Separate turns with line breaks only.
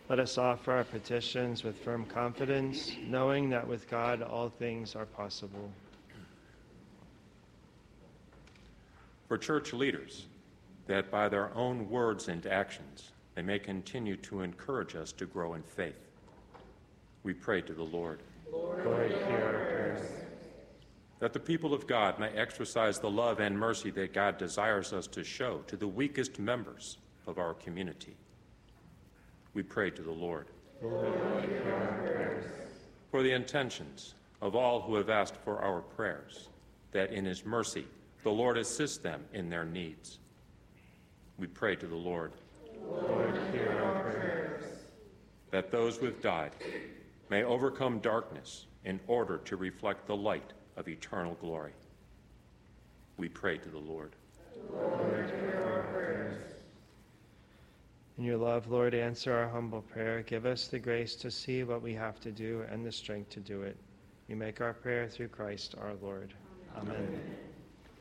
Let us offer our petitions with firm confidence, knowing that with God all things are possible.
For church leaders, that by their own words and actions they may continue to encourage us to grow in faith, we pray to the Lord.
Lord, hear our prayers.
That the people of God may exercise the love and mercy that God desires us to show to the weakest members of our community, we pray to the Lord.
Lord, hear our prayers.
For the intentions of all who have asked for our prayers, that in his mercy the Lord assist them in their needs, we pray to the Lord.
Lord, hear our prayers.
That those who have died may overcome darkness in order to reflect the light of eternal glory, we pray to the Lord.
Lord, hear our prayers. In your love, Lord, answer our humble prayer. Give us the grace to see what we have to do and the strength to do it. We make our prayer through Christ our Lord. Amen.